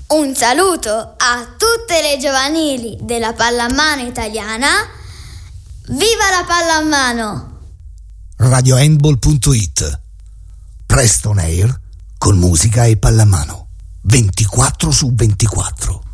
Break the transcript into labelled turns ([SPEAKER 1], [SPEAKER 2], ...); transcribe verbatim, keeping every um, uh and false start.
[SPEAKER 1] Un saluto a tutte le giovanili della pallamano italiana. Viva la pallamano!
[SPEAKER 2] radiohandball punto it. Presto on air con musica e pallamano ventiquattro su ventiquattro.